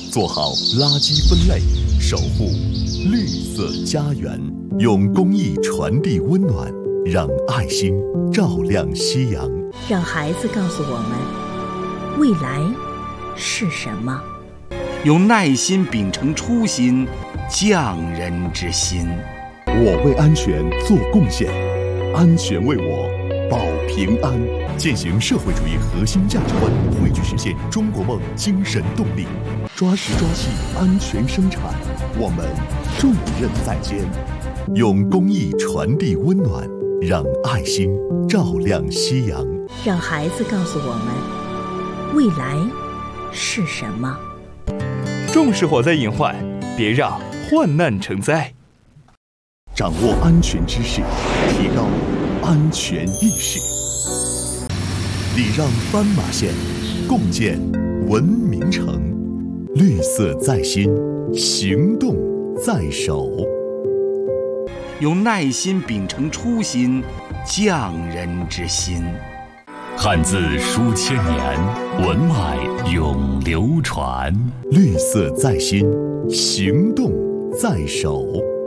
做好垃圾分类，守护绿色家园，用公益传递温暖，让爱心照亮夕阳。 让孩子告诉我们，未来是什么？ 用耐心秉承初心，匠人之心。 我为安全做贡献，安全为我保平安。践行社会主义核心价值观，汇聚实现中国梦精神动力，抓实抓细安全生产，我们重任在肩。用公益传递温暖，让爱心照亮夕阳。 让孩子告诉我们，未来是什么？ 重视火灾隐患，别让患难成灾。 掌握安全知识，提高安全意识。礼让斑马线，共建文明城。绿色在心，行动在手。 用耐心秉承初心，匠人之心。 汉字书千年，文脉永流传。 绿色在心，行动在手。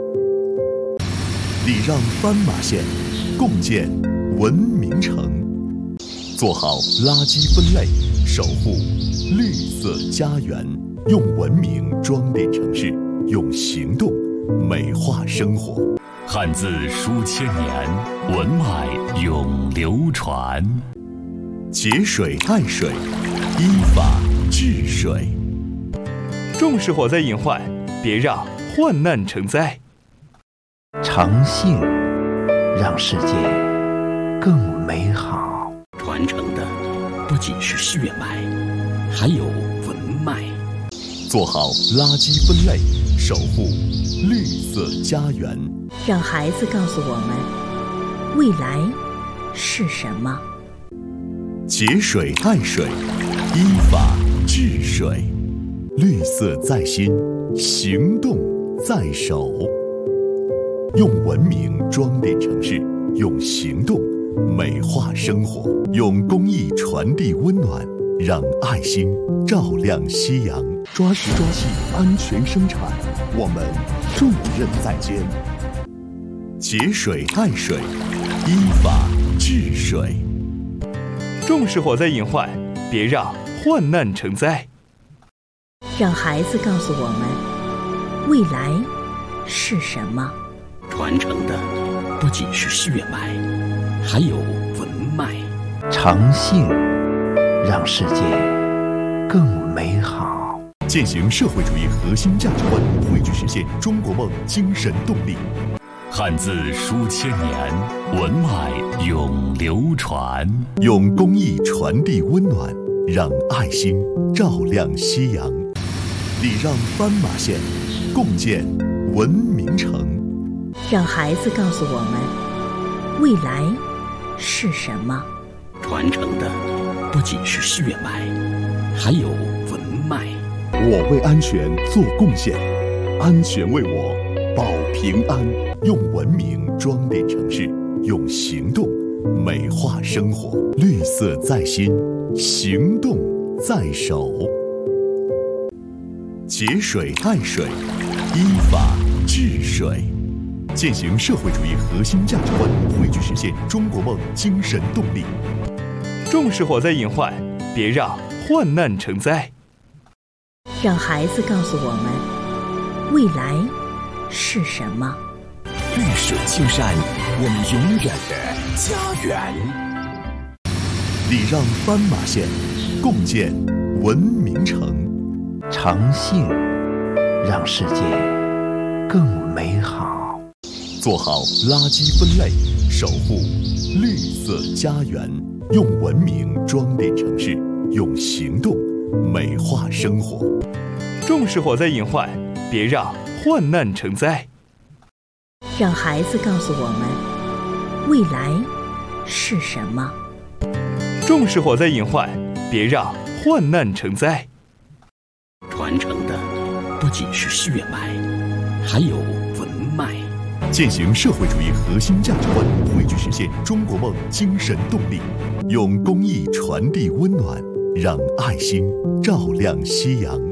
礼让斑马线，共建文明城。做好垃圾分类，守护绿色家园，用文明装点城市，用行动美化生活。 汉字书千年，文脉永流传。 节水爱水，依法治水。 重视火灾隐患，别让患难成灾。 诚信让世界更美好。 传承的不仅是血脉，还有文脉。 做好垃圾分类，守护绿色家园。 让孩子告诉我们，未来是什么？ 节水爱水，依法治水。绿色在心，行动在手。用文明装点城市，用行动美化生活，用公益传递温暖，让爱心照亮夕阳。抓实抓细安全生产，我们重任在肩。节水爱水，依法治水。 重视火灾隐患，别让患难成灾。 让孩子告诉我们，未来是什么？ 传承的不仅是血脉，还有文脉。 诚信让世界更美好。 践行社会主义核心价值观，汇聚实现中国梦精神动力。 汉字书千年，文脉永流传。 用公益传递温暖，让爱心照亮夕阳。礼让斑马线，共建文明城。 让孩子告诉我们，未来是什么？ 传承的不仅是血脉，还有文脉。 我为安全做贡献，安全为我保平安。用文明装点城市，用行动美化生活。绿色在心，行动在手。节水爱水，依法治水。践行社会主义核心价值观，汇聚实现中国梦精神动力。 重视火灾隐患，别让患难成灾。 让孩子告诉我们，未来是什么？ 绿水青山，我们永远的家园。 礼让斑马线，共建文明城。 诚信让世界更美好。 做好垃圾分类，守护绿色家园，用文明装点城市，用行动美化生活。 重视火灾隐患，别让患难成灾。 让孩子告诉我们，未来是什么？ 重视火灾隐患，别让患难成灾。 传承的不仅是血脉，还有文脉。 践行社会主义核心价值观，汇聚实现中国梦精神动力。用公益传递温暖，让爱心照亮夕阳。